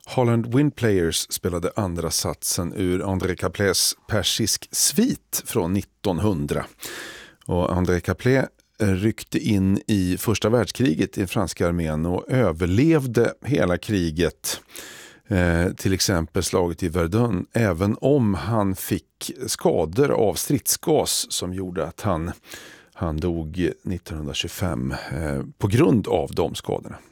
Holland Wind Players spelade andra satsen ur André Caplés Persisk svit från 1900. Och André Caplé ryckte in i första världskriget i franska armén och överlevde hela kriget. Till exempel slaget i Verdun, även om han fick skador av stridsgas som gjorde att han dog 1925 på grund av de skadorna.